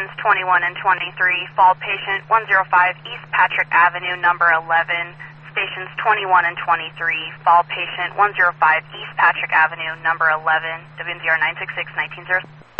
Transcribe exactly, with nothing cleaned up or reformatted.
stations twenty-one and twenty-three, fall patient one oh five East Patrick Avenue, number eleven. Stations twenty-one and twenty-three, fall patient one oh five East Patrick Avenue, number eleven. W N Z R nine six six, nineteen oh.